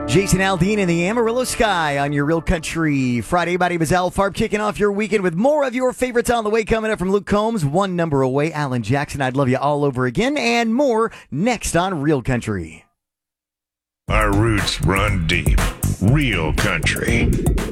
Jason Aldean in the Amarillo Sky on your Real Country Friday. My name is Al Farb, kicking off your weekend with more of your favorites on the way. Coming up from Luke Combs, one number away, Alan Jackson, I'd Love You All Over Again, and more next on Real Country. Our roots run deep. Real Country.